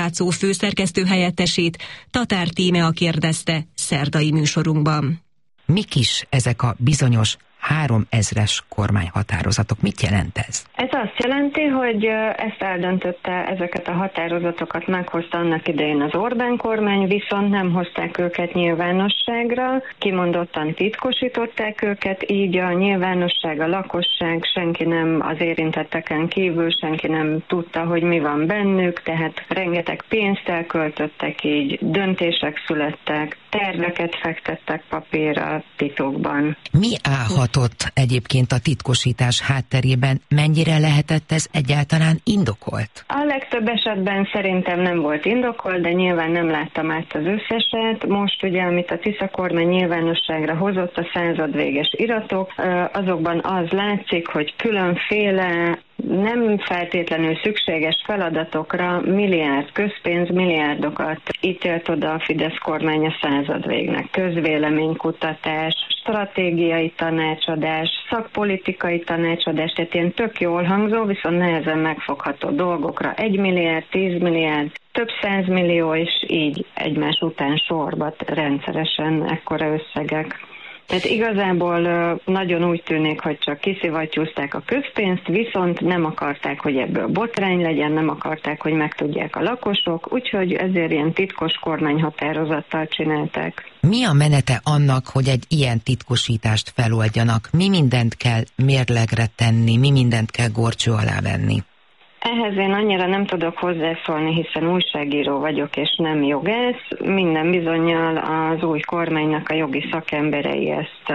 László főszerkesztő helyettesét, Tatár Tímea kérdezte szerdai műsorunkban. Mik is ezek a bizonyos 3000-es kormányhatározatok? Mit jelent ez? Ez azt jelenti, hogy ezt eldöntötte, ezeket a határozatokat meghozta annak idején az Orbán kormány, viszont nem hozták őket nyilvánosságra, kimondottan titkosították őket, így a nyilvánosság, a lakosság, senki nem, az érintetteken kívül senki nem tudta, hogy mi van bennük, tehát rengeteg pénzt elköltöttek, így döntések születtek, terveket fektettek papírra titokban. Mi állhatott egyébként a titkosítás hátterében? Mennyire lehetett ez egyáltalán indokolt? A legtöbb esetben szerintem nem volt indokolt, de nyilván nem láttam át az összeset. Most ugye, amit a Tisza kormány nyilvánosságra hozott, a századvéges iratok, azokban az látszik, hogy különféle nem feltétlenül szükséges feladatokra milliárd közpénz, milliárdokat ítélt oda a Fidesz kormány a századvégnek. Közvéleménykutatás, stratégiai tanácsadás, szakpolitikai tanácsadás, tehát ilyen tök jól hangzó, viszont nehezen megfogható dolgokra. 1 milliárd, 10 milliárd, több 100 millió, és így egymás után sorba rendszeresen ekkora összegek. Tehát igazából nagyon úgy tűnik, hogy csak kiszivattyúzták a közpénzt, viszont nem akarták, hogy ebből botrány legyen, nem akarták, hogy megtudják a lakosok, úgyhogy ezért ilyen titkos kormányhatározattal csinálták. Mi a menete annak, hogy egy ilyen titkosítást feloldjanak? Mi mindent kell mérlegre tenni, mi mindent kell górcső alá venni? Ehhez én annyira nem tudok hozzászólni, hiszen újságíró vagyok és nem jogász. Minden bizonnyal az új kormánynak a jogi szakemberei ezt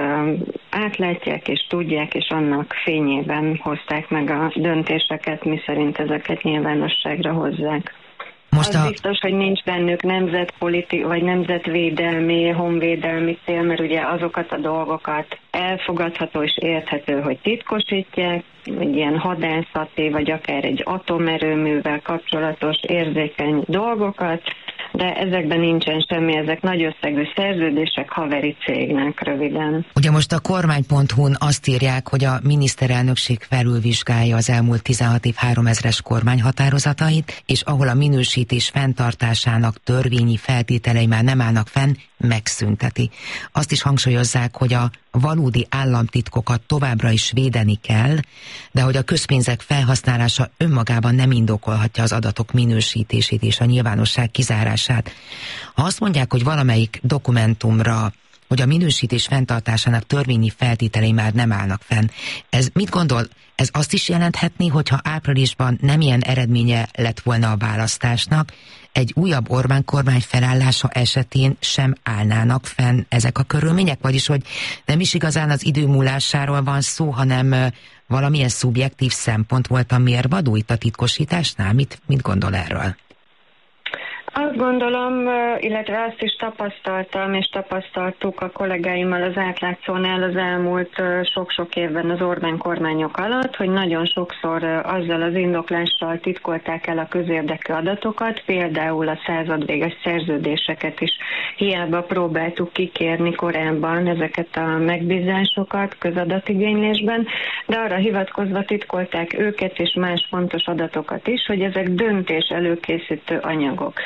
átlátják és tudják, és annak fényében hozták meg a döntéseket, miszerint ezeket nyilvánosságra hozzák. Az biztos, hogy nincs bennük vagy nemzetvédelmi, honvédelmi cél, mert ugye azokat a dolgokat elfogadható és érthető, hogy titkosítják, egy ilyen hadászati, vagy akár egy atomerőművel kapcsolatos érzékeny dolgokat, de ezekben nincsen semmi, ezek nagy összegű szerződések haveri cégnek röviden. Ugye most a kormány.hu-n azt írják, hogy a miniszterelnökség felülvizsgálja az elmúlt 16 év 3000-es kormányhatározatait, és ahol a minősítés fenntartásának törvényi feltételei már nem állnak fenn, megszünteti. Azt is hangsúlyozzák, hogy a valódi államtitkokat továbbra is védeni kell, de hogy a közpénzek felhasználása önmagában nem indokolhatja az adatok minősítését és a nyilvánosság kizárását. Ha azt mondják, hogy valamelyik dokumentumra, hogy a minősítés fenntartásának törvényi feltételei már nem állnak fenn, ez mit gondol? Ez azt is jelenthetné, hogyha áprilisban nem ilyen eredménye lett volna a választásnak, egy újabb Orbán kormány felállása esetén sem állnának fenn ezek a körülmények? Vagyis, hogy nem is igazán az idő múlásáról van szó, hanem valamilyen szubjektív szempont volt a mérvadó itt a titkosításnál? Mit gondol erről? Azt gondolom, illetve azt is tapasztaltam, és tapasztaltuk a kollégáimmal az átlátszónál az elmúlt sok-sok évben az Orbán kormányok alatt, hogy nagyon sokszor azzal az indoklással titkolták el a közérdekű adatokat, például a századvéges szerződéseket is hiába próbáltuk kikérni korábban ezeket a megbízásokat közadatigénylésben, de arra hivatkozva titkolták őket és más fontos adatokat is, hogy ezek döntés előkészítő anyagok.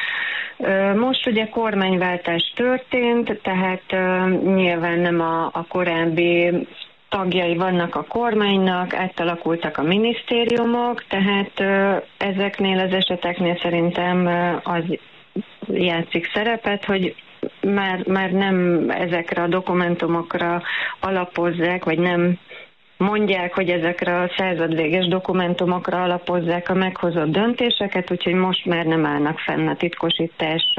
Most ugye kormányváltás történt, tehát nyilván nem a korábbi tagjai vannak a kormánynak, átalakultak a minisztériumok, tehát ezeknél az eseteknél szerintem az játszik szerepet, hogy már nem ezekre a dokumentumokra alapozzák, vagy nem mondják, hogy ezekre a századvéges dokumentumokra alapozzák a meghozott döntéseket, úgyhogy most már nem állnak fenn a titkosítás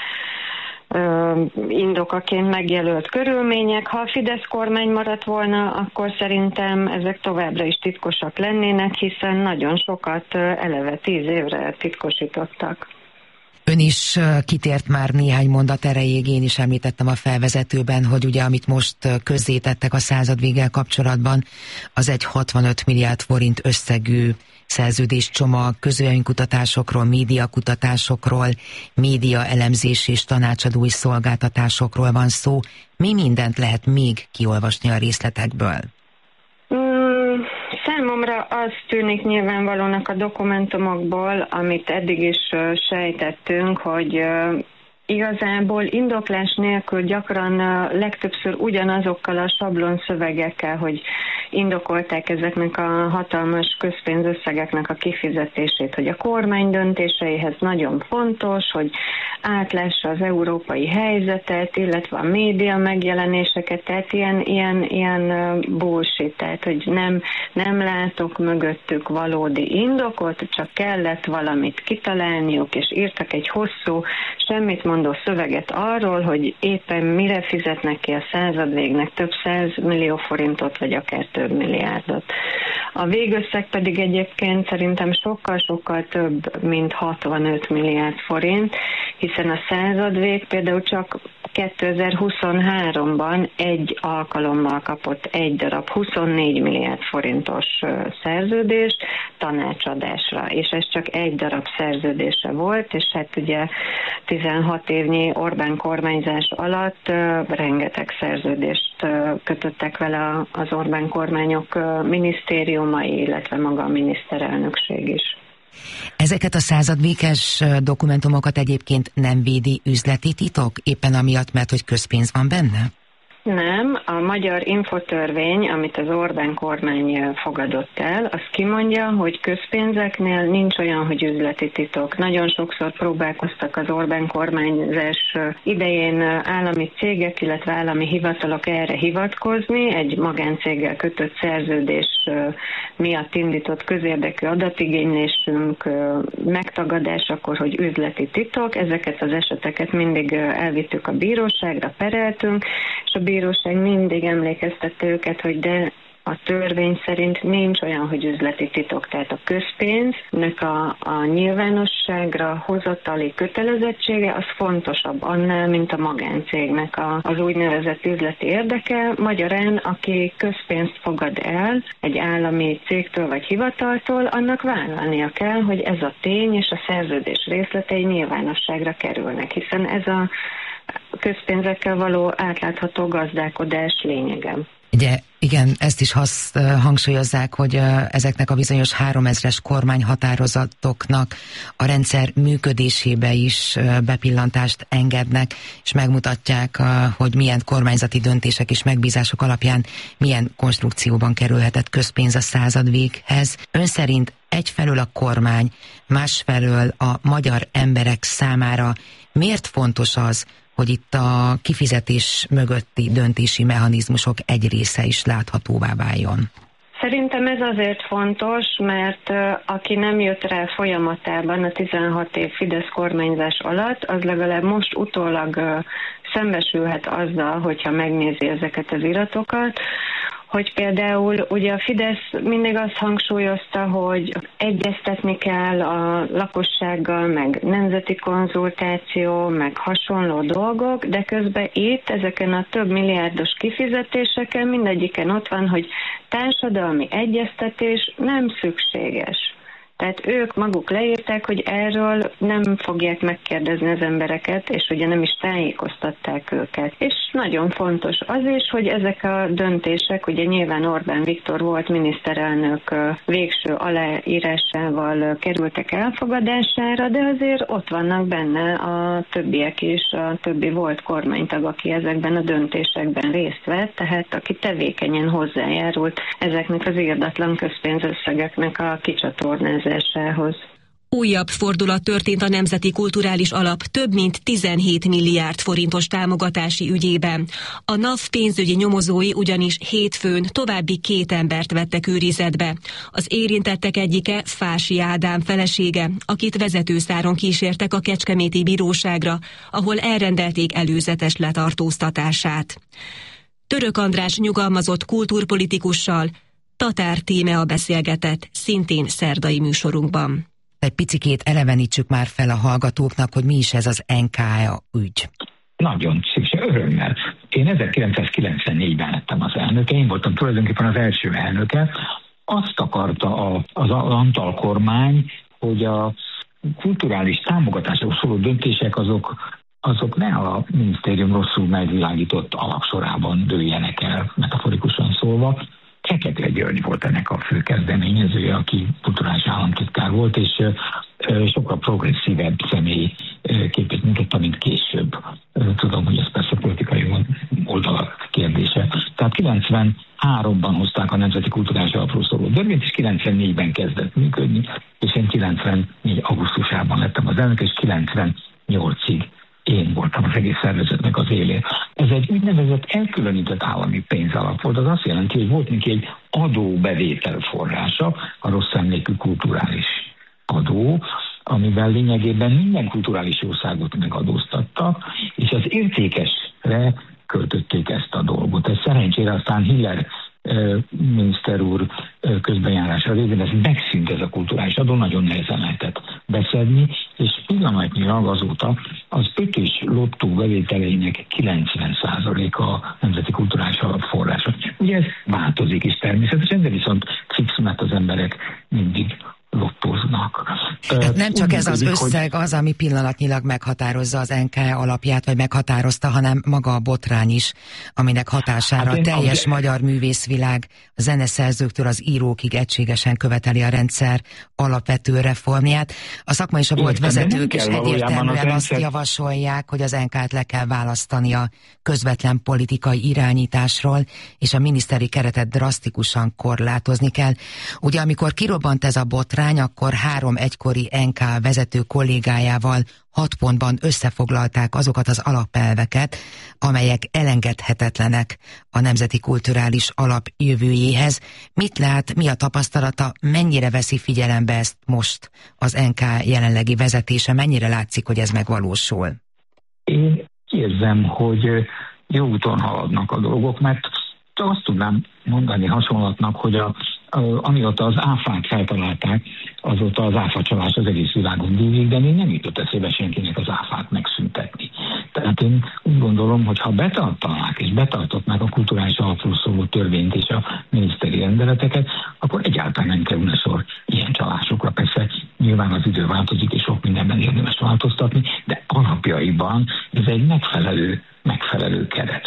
indokaként megjelölt körülmények. Ha a Fidesz kormány maradt volna, akkor szerintem ezek továbbra is titkosak lennének, hiszen nagyon sokat eleve 10 évre titkosítottak. Ön is kitért már néhány mondat erejéig, én is említettem a felvezetőben, hogy ugye amit most közzétettek a századvéggel kapcsolatban, az egy 65 milliárd forint összegű szerződéscsomag, közvéleménykutatásokról, médiakutatásokról, média elemzés és tanácsadói szolgáltatásokról van szó. Mi mindent lehet még kiolvasni a részletekből? Számomra az tűnik nyilvánvalónak a dokumentumokból, amit eddig is sejtettünk, hogy igazából indoklás nélkül gyakran legtöbbször ugyanazokkal a sablon szövegekkel, hogy indokolták ezeknek a hatalmas közpénzösszegeknek a kifizetését, hogy a kormány döntéseihez nagyon fontos, hogy átlássa az európai helyzetet, illetve a média megjelenéseket, tehát ilyen bullshit, tehát hogy nem látok mögöttük valódi indokot, csak kellett valamit kitalálniuk, és írtak egy hosszú, semmit mondó szöveget arról, hogy éppen mire fizetnek ki a századvégnek több 100 millió forintot, vagy akár több milliárdot. A végösszeg pedig egyébként szerintem sokkal-sokkal több, mint 65 milliárd forint, hiszen a századvég például csak 2023-ban egy alkalommal kapott egy darab 24 milliárd forintos szerződést tanácsadásra, és ez csak egy darab szerződése volt, és hát ugye 16 évnyi Orbán kormányzás alatt rengeteg szerződést kötöttek vele az Orbán kormányok minisztériumai, illetve maga a miniszterelnökség is. Ezeket a századvéges dokumentumokat egyébként nem védi üzleti titok, éppen amiatt, mert hogy közpénz van benne? Nem, a magyar infotörvény, amit az Orbán kormány fogadott el, az kimondja, hogy közpénzeknél nincs olyan, hogy üzleti titok. Nagyon sokszor próbálkoztak az Orbán kormányzás idején állami cégek, illetve állami hivatalok erre hivatkozni, egy magáncéggel kötött szerződés miatt indított közérdekű adatigénylésünk megtagadásakor, hogy üzleti titok. Ezeket az eseteket mindig elvittük a bíróságra, pereltünk, és a bíróság mindig emlékeztette őket, hogy de a törvény szerint nincs olyan, hogy üzleti titok, tehát a közpénznek a nyilvánosságra hozatali kötelezettsége az fontosabb annál, mint a magáncégnek az úgynevezett üzleti érdeke. Magyarán, aki közpénzt fogad el egy állami cégtől vagy hivataltól, annak vállalnia kell, hogy ez a tény és a szerződés részletei nyilvánosságra kerülnek, hiszen ez a közpénzekkel való átlátható gazdálkodás lényege. Ugye, igen, ezt is hangsúlyozzák, hogy ezeknek a bizonyos 3000-es kormányhatározatoknak a rendszer működésébe is bepillantást engednek, és megmutatják, hogy milyen kormányzati döntések és megbízások alapján milyen konstrukcióban kerülhetett közpénz a századvéghez. Ön szerint egyfelől a kormány, másfelől a magyar emberek számára miért fontos az, hogy itt a kifizetés mögötti döntési mechanizmusok egy része is láthatóvá váljon? Szerintem ez azért fontos, mert aki nem jött rá folyamatában a 16 év Fidesz kormányzás alatt, az legalább most utólag szembesülhet azzal, hogyha megnézi ezeket az iratokat, hogy például ugye a Fidesz mindig azt hangsúlyozta, hogy egyeztetni kell a lakossággal, meg nemzeti konzultáció, meg hasonló dolgok, de közben itt ezeken a több milliárdos kifizetéseken mindegyiken ott van, hogy társadalmi egyeztetés nem szükséges. Tehát ők maguk leírták, hogy erről nem fogják megkérdezni az embereket, és ugye nem is tájékoztatták őket. És nagyon fontos az is, hogy ezek a döntések, ugye nyilván Orbán Viktor volt miniszterelnök végső aláírásával kerültek elfogadására, de azért ott vannak benne a többiek is, a többi volt kormánytag, aki ezekben a döntésekben részt vett, tehát aki tevékenyen hozzájárult ezeknek az irdatlan közpénzösszegeknek a kicsatornázásához. Újabb fordulat történt a Nemzeti Kulturális Alap több mint 17 milliárd forintos támogatási ügyében. A NAV pénzügyi nyomozói ugyanis hétfőn további 2 embert vettek őrizetbe. Az érintettek egyike Fási Ádám felesége, akit vezetőszáron kísértek a kecskeméti bíróságra, ahol elrendelték előzetes letartóztatását. Török András nyugalmazott kultúrpolitikussal Tatár Tímea beszélgetett szintén szerdai műsorunkban. Egy picikét elevenítsük már fel a hallgatóknak, hogy mi is ez az NKA ügy. Nagyon szívesen, örömmel. Én 1994-ben lettem az elnöke, én voltam tulajdonképpen az első elnöke. Azt akarta az Antal kormány, hogy a kulturális támogatások szóló döntések azok ne a minisztérium rosszul megvilágított alapsorában dőljenek el, metaforikusan szólva. Fekete György volt ennek a fő kezdeményezője, aki kulturális államtitkár volt, és sokkal progresszívebb személy képét mutatta, mint később. Tudom, hogy ez persze politikai oldalak kérdése. Tehát 93-ban hozták a Nemzeti Kulturális Alapról szóló törvényt, és 94-ben kezdett működni, és én 94 augusztusában lettem az elnök, és 98-ig én voltam az egész szervezetnek az élén. Ez egy úgynevezett elkülönített állami pénzalap volt. Az azt jelenti, hogy volt neki egy adóbevétel forrása, a rossz emlékű kulturális adó, amivel lényegében minden kulturális országot megadóztattak, és az értékesre költötték ezt a dolgot. Ez szerencsére aztán Hiller miniszter úr közbenjárása révén ez megszűnt, ez a kulturális adó, nagyon nehezen lehetett beszedni, és pillanatnyilag azóta az ötös lottó bevételeinek 90%-a a Nemzeti Kulturális Alap forrása. Ugye ez változik is természetesen, de viszont fix, mert az emberek mindig lottóznak. Nem csak ez az összeg az, ami pillanatnyilag meghatározza az NK alapját, vagy meghatározta, hanem maga a botrány is, aminek hatására a teljes magyar művészvilág, a zeneszerzőktől az írókig egységesen követeli a rendszer alapvető reformját. A szakma és a volt vezetők is egyértelműen azt javasolják, hogy az NK-t le kell választani a közvetlen politikai irányításról, és a miniszteri keretet drasztikusan korlátozni kell. Ugye amikor kirobbant ez a botrány, akkor 3 egykori NK vezető kollégájával 6 pontban összefoglalták azokat az alapelveket, amelyek elengedhetetlenek a Nemzeti Kulturális Alap jövőjéhez. Mit lát, mi a tapasztalata, mennyire veszi figyelembe ezt most az NK jelenlegi vezetése, mennyire látszik, hogy ez megvalósul? Én érzem, hogy jó úton haladnak a dolgok, mert azt tudnám mondani hasonlatnak, hogy amióta az áfát feltalálták, azóta az áfacsalás az egész világon bűnik, de még nem jutott eszébe senkinek az áfát megszüntetni. Tehát én úgy gondolom, hogy ha betartanák és betartotnák a kulturális alapról szóló törvényt és a miniszteri rendeleteket, akkor egyáltalán nem kerülne sor ilyen csalásokra. Persze nyilván az idő változik, és sok mindenben érdemes változtatni, de alapjaiban ez egy megfelelő keret.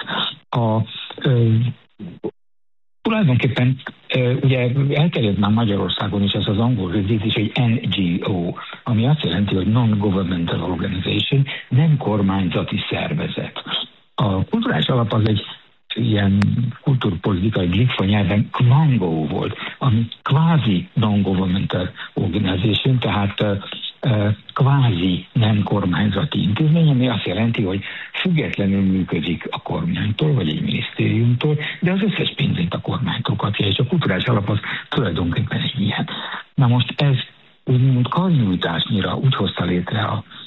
Tulajdonképpen ugye elterjedt már Magyarországon is ez az angol rövidítés, hogy NGO, ami azt jelenti, hogy Non-Governmental Organization, nem kormányzati szervezet. A kulturális alap az egy ilyen kultúrpolitikai glikfa nyelven KVANGO volt, ami kvázi non-governmental organization, tehát kvázi nem kormányzati intézmény, ami azt jelenti, hogy függetlenül működik a kormánytól, vagy egy minisztériumtól, de az összes pénzét a kormánytól kapja, és a kulturális alap az tulajdonképpen egy ilyen. Na most ez úgymond karnyújtásnyira úgy hozta létre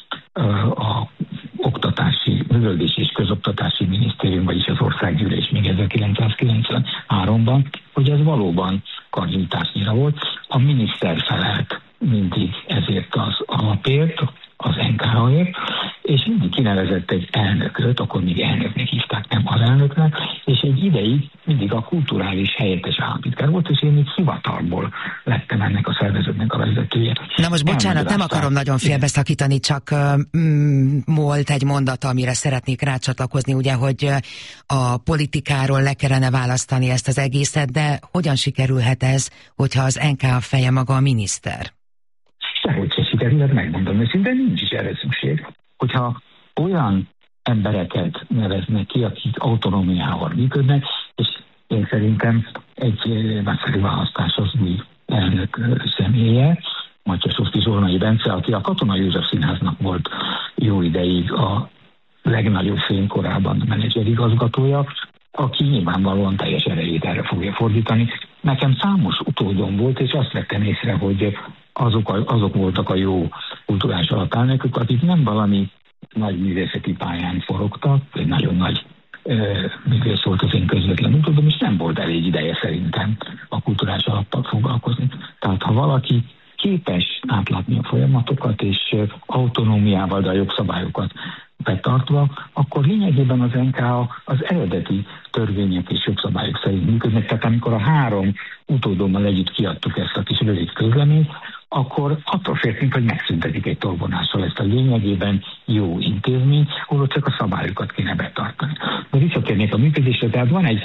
a oktatási, művelődési és közoktatási minisztérium, vagyis az országgyűlés még 1993-ban, hogy ez valóban karnyújtásnyira volt. A miniszter felelt mindig ezért az alapért, az NK-ért, és mindig kinevezett egy elnököt, akkor még elnöknek hívták, nem alelnöknek, és egy ideig mindig a kulturális helyettes államtitkár volt, és én így hivatalból lettem ennek a szervezetnek a vezetője. Na most bocsánat, nem akarom nagyon félbeszakítani, csak volt egy mondat, amire szeretnék rácsatlakozni, ugye, hogy a politikáról le kellene választani ezt az egészet, de hogyan sikerülhet ez, hogyha az NK a feje maga a miniszter? Sehogy se sikerült, megmondom őszintén, nincs is erre szükség. Hogyha olyan embereket neveznek ki, akik autonómiával működnek, és én szerintem egy nagyszerű választás az új elnök személye, Matyasovszky Zsolnai Bence, aki a Katonai József Színháznak volt jó ideig a legnagyobb fénykorában menedzserigazgatója, aki nyilvánvalóan teljes erejét erre fogja fordítani. Nekem számos utódom volt, és azt vettem észre, hogy azok voltak a jó kulturális alapelnökök, akik nem valami nagy művészeti pályán forogtak, vagy nagyon nagy művész volt az én közvetlen utódom, és nem volt elég ideje szerintem a kulturális alappal foglalkozni. Tehát ha valaki képes átlátni a folyamatokat, és autonómiával, de a jogszabályokat betartva, akkor lényegében az NK az eredeti törvények és jogszabályok szerint működnek. Tehát amikor a 3 utódommal együtt kiadtuk ezt a kis rövid közleményt, akkor attól féltünk, hogy megszüntetik egy tolvonással ezt a lényegében jó intézményt, ahol csak a szabályokat kéne betartani. De visszatérnék a működésre, tehát van egy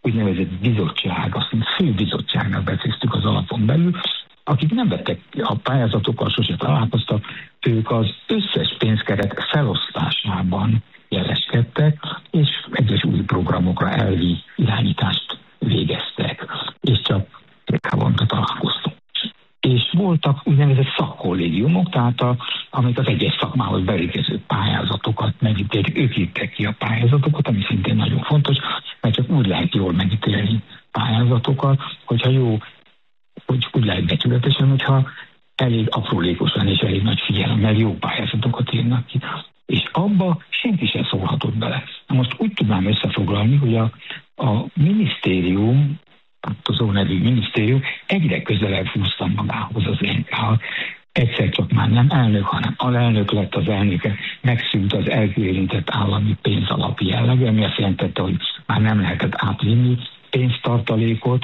úgynevezett bizottság, azt főbizottságnak becéztük az alapon belül, akik nem vettek a pályázatokkal, sose találkoztak, ők az összes pénzkeret felosztásában jeleskedtek, és egyes új programokra elvi irányítást végeztek, és csak havonta találkoztunk. És voltak úgynevezett szakkollégiumok, tehát amik az egyes szakmához beérkező pályázatokat megítélik, ők írták ki a pályázatokat, ami szintén nagyon fontos, mert csak úgy lehet jól megítélni pályázatokat, hogyha jó, hogy úgy lehet becsületesen, hogyha elég aprólékosan és elég nagy figyelemmel jó pályázatokat írnak ki. És abba senki sem szólhatott bele. Na most úgy tudnám összefoglalni, hogy a minisztérium, az nevű minisztérium egyre közelebb húzta magához az NK-t. Egyszer csak már nem elnök, hanem alelnök lett az elnöke, megszűnt az elkülönített állami pénzalapi jellegű, ami azt jelentette, hogy már nem lehetett átvinni pénztartalékot,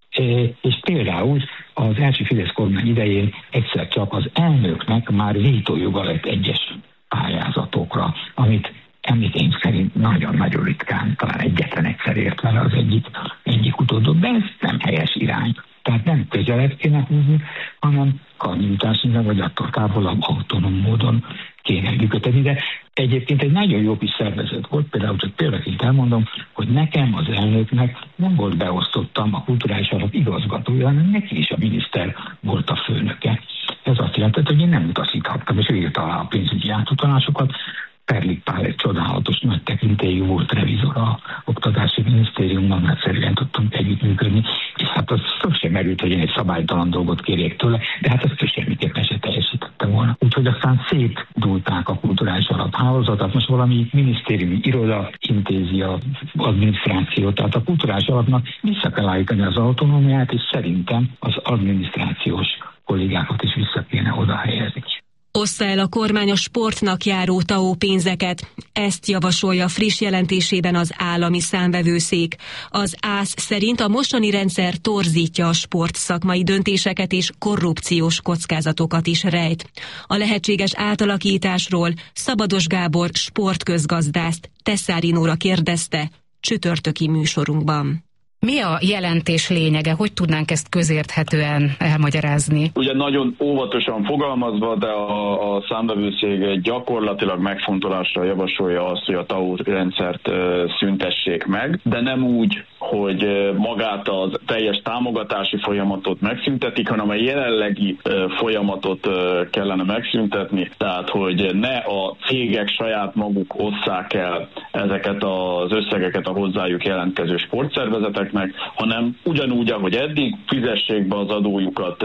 és például az első Fidesz kormány idején egyszer csak az elnöknek már vétójoga lett egyes pályázatokra, amit említény szerint nagyon-nagyon ritkán, talán egyetlen egyszer ért vele az egyik utódot, de ez nem helyes irány. Tehát nem közelebb kéne húzni, hanem karnyújtásnyira, vagy attól távolabb autonóm módon kéne működni. De egyébként egy nagyon jó kis szervezet volt, például csak példaként elmondom, hogy nekem az elnöknek nem volt beosztottam a kulturális alap igazgatója, hanem neki is a miniszter volt a főnöke. Ez azt jelentett, hogy én nem utasíthattam, és ő írta alá a pénzügyi átutalásokat. Perlik Pál egy csodálatos nagy tekintélyű volt revizor a Oktatási Minisztériumban, nagyszerűen tudtunk együttműködni, és hát az sosem merült, hogy én egy szabálytalan dolgot kérjek tőle, de hát azt semmiképpen se teljesítette volna. Úgyhogy aztán szétdúlták a kulturális alaphálózatot, most valami minisztériumi iroda intézi az adminisztrációt, tehát a kulturális alapnak vissza kell állítani az autonómiát, és szerintem az adminisztrációs kollégákat is vissza kéne oda helyezni. Ossza el a kormány a sportnak járó TAO pénzeket. Ezt javasolja friss jelentésében az állami számvevőszék. Az ÁSZ szerint a mostani rendszer torzítja a sportszakmai döntéseket és korrupciós kockázatokat is rejt. A lehetséges átalakításról Szabados Gábor sportközgazdászt Tesszári Nóra kérdezte csütörtöki műsorunkban. Mi a jelentés lényege? Hogy tudnánk ezt közérthetően elmagyarázni? Ugye nagyon óvatosan fogalmazva, de a számvevőszék gyakorlatilag megfontolásra javasolja azt, hogy a TAO rendszert szüntessék meg, de nem úgy, hogy magát az teljes támogatási folyamatot megszüntetik, hanem a jelenlegi folyamatot kellene megszüntetni, tehát hogy ne a cégek saját maguk osszák el ezeket az összegeket a hozzájuk jelentkező sportszervezeteknek, hanem ugyanúgy, ahogy eddig, fizessék be az adójukat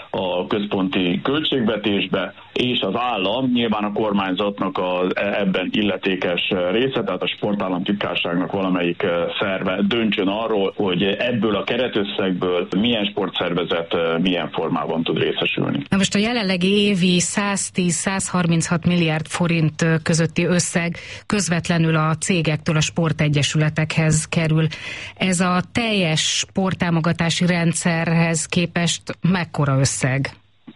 a központi költségvetésbe, és az állam, nyilván a kormányzatnak az ebben illetékes része, tehát a sportállamtitkárságnak valamelyik szerve döntsön arról, hogy ebből a keretösszegből milyen sportszervezet milyen formában tud részesülni. Na most a jelenlegi évi 110-136 milliárd forint közötti összeg közvetlenül a cégektől a sportegyesületekhez kerül. Ez a teljes sporttámogatási rendszerhez képest mekkora összeg?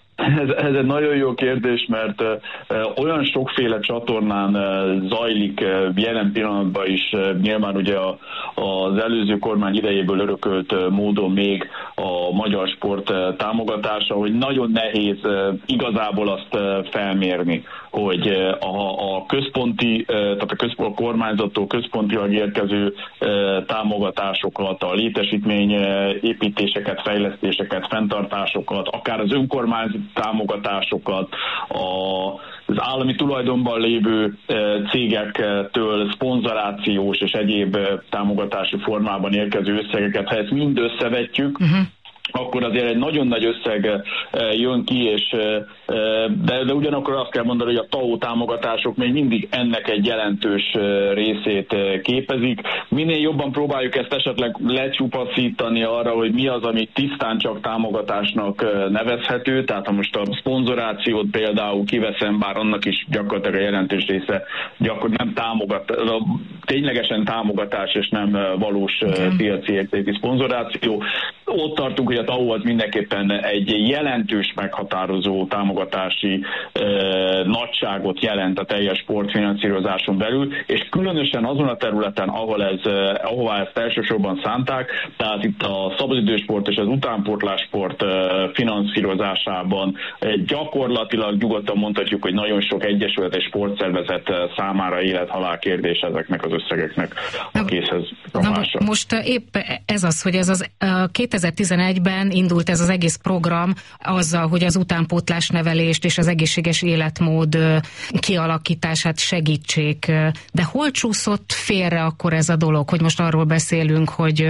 Ez egy nagyon jó kérdés, mert olyan sokféle csatornán zajlik jelen pillanatban is, nyilván ugye az előző kormány idejéből örökölt módon még a magyar sport támogatása, hogy nagyon nehéz igazából azt felmérni, hogy a központi, tehát a kormányzattól központilag érkező támogatásokat, a létesítmény építéseket, fejlesztéseket, fenntartásokat, akár az önkormányzat támogatásokat, az állami tulajdonban lévő cégektől szponzorációs és egyéb támogatási formában érkező összegeket, ha ezt mind összevetjük, akkor azért egy nagyon nagy összeg jön ki, de ugyanakkor azt kell mondani, hogy a TAO támogatások még mindig ennek egy jelentős részét képezik. Minél jobban próbáljuk ezt esetleg lecsupaszítani arra, hogy mi az, ami tisztán csak támogatásnak nevezhető, tehát ha most a szponzorációt például kiveszem, bár annak is gyakorlatilag a jelentős része nem ténylegesen támogatás és nem valós piaci értékű szponzoráció. ott tartunk, hogy a TAO az mindenképpen egy jelentős meghatározó támogatási nagyságot jelent a teljes sportfinanszírozáson belül, és különösen azon a területen, ahová ezt elsősorban szánták, tehát itt a szabadidősport és az utánpótlássport finanszírozásában gyakorlatilag nyugodtan mondhatjuk, hogy nagyon sok egyesület és sportszervezet számára élet-halál kérdés ezeknek az összegeknek a készhez rakása. Most épp ez az, hogy ez az 2011-ben indult ez az egész program azzal, hogy az utánpótlás nevelést és az egészséges életmód kialakítását segítsék. De hol csúszott félre akkor ez a dolog, hogy most arról beszélünk, hogy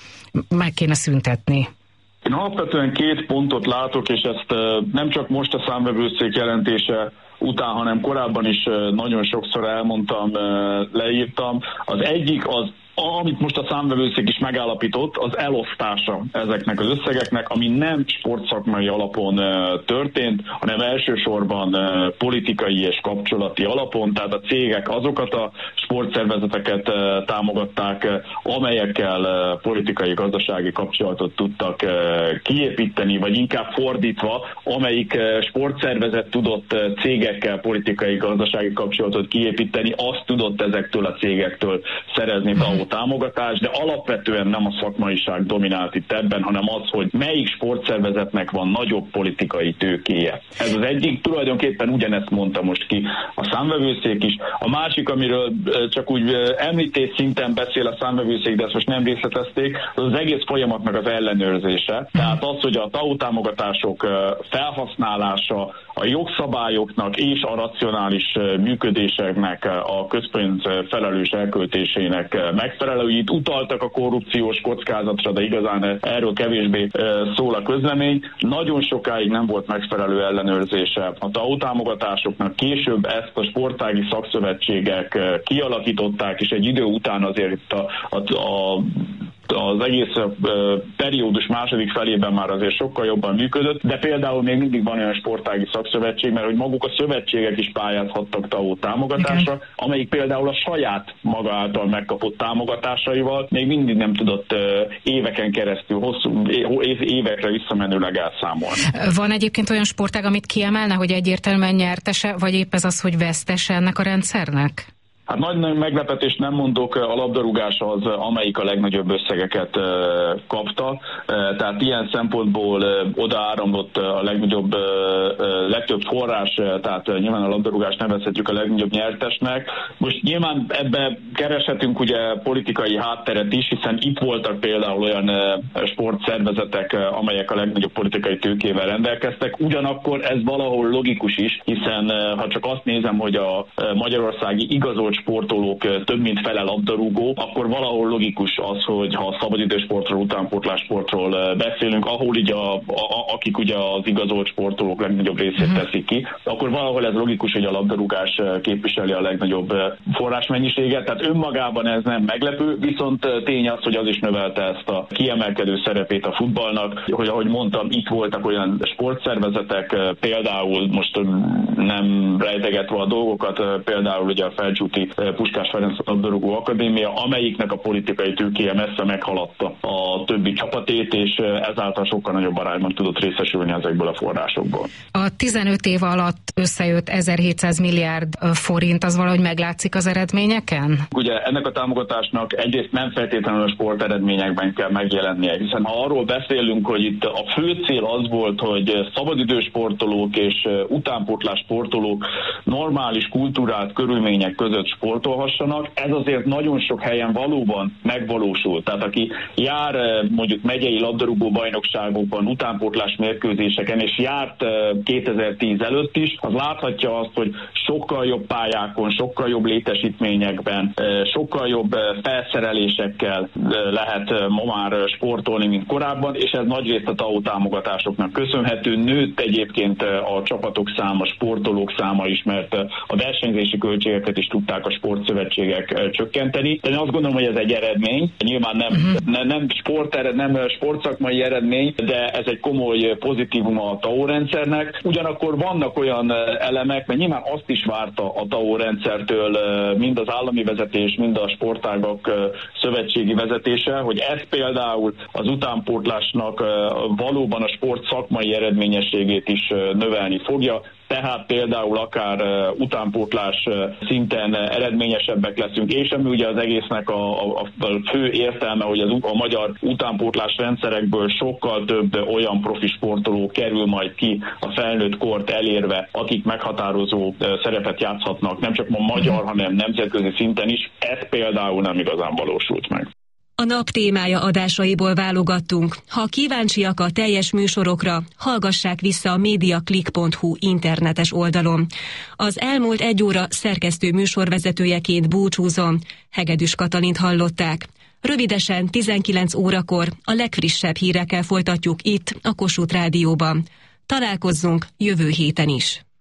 meg kéne szüntetni? Én alapvetően 2 pontot látok, és ezt nem csak most a számvevőszék jelentése után, hanem korábban is nagyon sokszor elmondtam, leírtam. Az egyik az, amit most a számvevőszék is megállapított, az elosztása ezeknek az összegeknek, ami nem sportszakmai alapon történt, hanem elsősorban politikai és kapcsolati alapon, tehát a cégek azokat a sportszervezeteket támogatták, amelyekkel politikai-gazdasági kapcsolatot tudtak kiépíteni, vagy inkább fordítva, amelyik sportszervezet tudott cégekkel politikai-gazdasági kapcsolatot kiépíteni, azt tudott ezektől a cégektől szerezni támogatás, de alapvetően nem a szakmaiság dominált itt ebben, hanem az, hogy melyik sportszervezetnek van nagyobb politikai tőkéje. Ez az egyik, tulajdonképpen ugyanezt mondta most ki a számvevőszék is. A másik, amiről csak úgy említés szinten beszél a számvevőszék, de ezt most nem részletezték, az egész folyamatnak az ellenőrzése. Tehát az, hogy a TAO támogatások felhasználása a jogszabályoknak és a racionális működéseknek, a közpénz felelős elköltésének megfelelő. Itt utaltak a korrupciós kockázatra, de igazán erről kevésbé szól a közlemény. Nagyon sokáig nem volt megfelelő ellenőrzése a TAO támogatásoknak. Később ezt a sportági szakszövetségek kialakították, és egy idő után azért itt az egész periódus második felében már azért sokkal jobban működött, de például még mindig van olyan sportági szakszövetség, mert hogy maguk a szövetségek is pályázhattak TAO támogatásra, amelyik például a saját maga által megkapott támogatásaival még mindig nem tudott éveken keresztül, évekre visszamenőleg elszámolni. Van egyébként olyan sportág, amit kiemelne, hogy egyértelműen nyertese, vagy épp ez az, hogy vesztese ennek a rendszernek? Hát nagy meglepetést nem mondok, a labdarúgás az, amelyik a legnagyobb összegeket kapta, tehát ilyen szempontból oda áramlott a legtöbb forrás, tehát nyilván a labdarúgást nevezhetjük a legnagyobb nyertesnek. Most nyilván ebbe kereshetünk ugye politikai hátteret is, hiszen itt voltak például olyan sportszervezetek, amelyek a legnagyobb politikai tőkével rendelkeztek, ugyanakkor ez valahol logikus is, hiszen ha csak azt nézem, hogy a magyarországi igazolt sportolók több mint fele labdarúgó, akkor valahol logikus az, hogy ha a szabadidősportról, utánpótlássportról beszélünk, ahol így akik ugye az igazolt sportolók legnagyobb részét teszik ki, akkor valahol ez logikus, hogy a labdarúgás képviseli a legnagyobb forrásmennyiséget, tehát önmagában ez nem meglepő, viszont tény az, hogy az is növelte ezt a kiemelkedő szerepét a futballnak, hogy ahogy mondtam, itt voltak olyan sportszervezetek, például most nem rejtegetve a dolgokat, például ugye a Felcsúti Puskás Ferenc labdarúgó akadémia, amelyiknek a politikai tőkéje messze meghaladta a többi csapatét, és ezáltal sokkal nagyobb arányban tudott részesülni ezekből a forrásokból. A 15 év alatt összejött 1700 milliárd forint, az valahogy meglátszik az eredményeken? Ugye ennek a támogatásnak egyrészt nem feltétlenül a sport eredményekben kell megjelennie, hiszen ha arról beszélünk, hogy itt a fő cél az volt, hogy szabadidős sportolók és utánpótlás sportolók normális kulturált körülmények között sportolhassanak, ez azért nagyon sok helyen valóban megvalósul. Tehát aki jár mondjuk megyei labdarúgó bajnokságokban, utánpótlás mérkőzéseken, és járt 2010 előtt is, az láthatja azt, hogy sokkal jobb pályákon, sokkal jobb létesítményekben, sokkal jobb felszerelésekkel lehet ma már sportolni, mint korábban, és ez nagyrészt a TAO támogatásoknak köszönhető. Nőtt egyébként a csapatok száma, sportolók száma is, mert a versenyzési költségeket is tudták tudják a sportszövetségek csökkenteni. De én azt gondolom, hogy ez egy eredmény. Nyilván nem sportszakmai eredmény, de ez egy komoly pozitívum a TAO rendszernek. Ugyanakkor vannak olyan elemek, mert nyilván azt is várta a TAO rendszertől mind az állami vezetés, mind a sportágak szövetségi vezetése, hogy ez például az utánpótlásnak valóban a sport szakmai eredményességét is növelni fogja. Tehát például akár utánpótlás szinten eredményesebbek leszünk, és ami ugye az egésznek a fő értelme, hogy a magyar utánpótlás rendszerekből sokkal több olyan profi sportoló kerül majd ki a felnőtt kort elérve, akik meghatározó szerepet játszhatnak, nem csak a magyar, hanem nemzetközi szinten is. Ez például nem igazán valósult meg. A nap témája adásaiból válogattunk. Ha kíváncsiak a teljes műsorokra, hallgassák vissza a mediaclick.hu internetes oldalon. Az elmúlt 1 óra szerkesztő műsorvezetőjeként búcsúzom. Hegedűs Katalint hallották. Rövidesen 19 órakor a legfrissebb hírekkel folytatjuk itt, a Kossuth Rádióban. Találkozzunk jövő héten is.